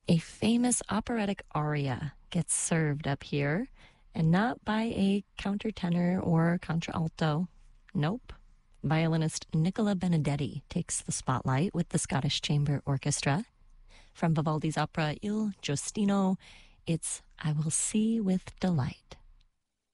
A famous operatic aria gets served up here, and not by a countertenor or contralto. Nope. Violinist Nicola Benedetti takes the spotlight with the Scottish Chamber Orchestra. From Vivaldi's opera Il Giustino, it's I Will See with Delight.